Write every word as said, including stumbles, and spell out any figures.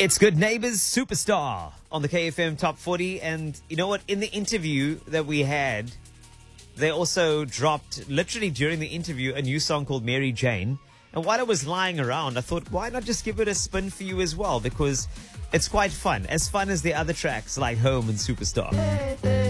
It's Good Neighbors Superstar on the K F M Top forty. And you know what? In the interview that we had, they also dropped, literally during the interview, a new song called Mary Jane. And while I was lying around, I thought, why not just give it a spin for you as well? Because it's quite fun. As fun as the other tracks like Home and Superstar.